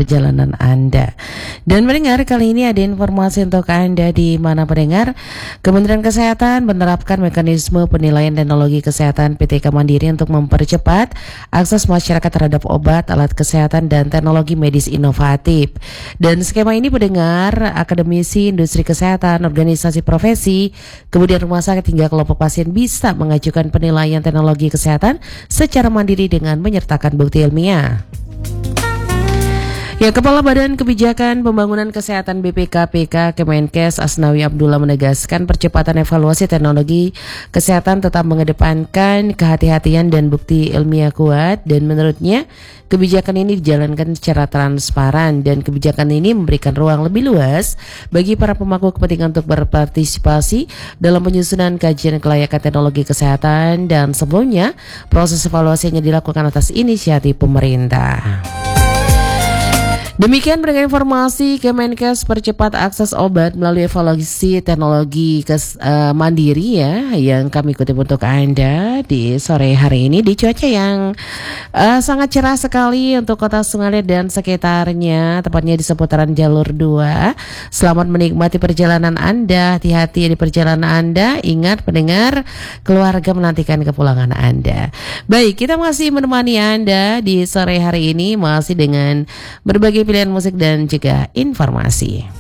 perjalanan Anda. Dan pendengar, kali ini ada informasi untuk Anda di mana pendengar. Kementerian Kesehatan menerapkan mekanisme penilaian teknologi kesehatan PTK Mandiri untuk mempercepat akses masyarakat terhadap obat, alat kesehatan, dan teknologi medis inovatif. Dan skema ini pendengar, akademisi, industri kesehatan, organisasi profesi, kemudian rumah sakit hingga kelompok pasien bisa mengajukan penilaian teknologi kesehatan secara mandiri dengan menyertakan bukti ilmiah. Ya, Kepala Badan Kebijakan Pembangunan Kesehatan BPKPK Kemenkes Asnawi Abdullah menegaskan percepatan evaluasi teknologi kesehatan tetap mengedepankan kehati-hatian dan bukti ilmiah kuat, dan menurutnya kebijakan ini dijalankan secara transparan dan kebijakan ini memberikan ruang lebih luas bagi para pemangku kepentingan untuk berpartisipasi dalam penyusunan kajian kelayakan teknologi kesehatan, dan sebelumnya proses evaluasinya dilakukan atas inisiatif pemerintah. Demikian dengan informasi Kemenkes percepat akses obat melalui evaluasi teknologi mandiri ya, yang kami kutip untuk Anda di sore hari ini di cuaca yang sangat cerah sekali untuk kota Sungai dan sekitarnya, tepatnya di seputaran jalur 2. Selamat menikmati perjalanan Anda, hati-hati di perjalanan Anda. Ingat pendengar, keluarga menantikan kepulangan Anda. Baik, kita masih menemani Anda di sore hari ini masih dengan berbagai pilihan musik dan juga informasi.